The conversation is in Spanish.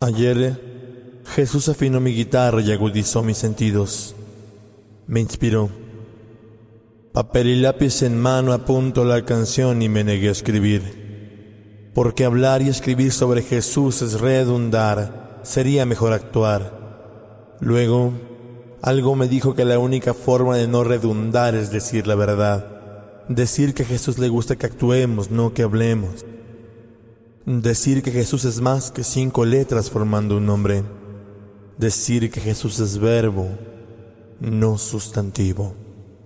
Ayer, Jesús afinó mi guitarra y agudizó mis sentidos. Me inspiró. Papel y lápiz en mano apunto la canción y me negué a escribir. Porque hablar y escribir sobre Jesús es redundar, sería mejor actuar. Luego, algo me dijo que la única forma de no redundar es decir la verdad. Decir que a Jesús le gusta que actuemos, no que hablemos. Decir que Jesús es más que 5 letras formando un nombre. Decir que Jesús es verbo, no sustantivo.